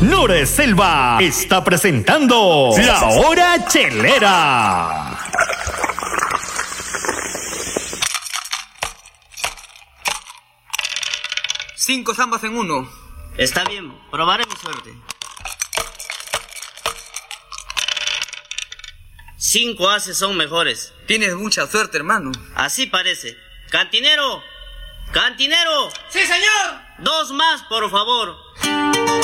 Nore Selva está presentando La Hora Chelera. Cinco zambas en uno. Está bien, probaré mi suerte. 5 ases son mejores. Tienes mucha suerte, hermano. Así parece. ¡Cantinero! ¡Cantinero! ¡Sí, señor! 2 más, por favor.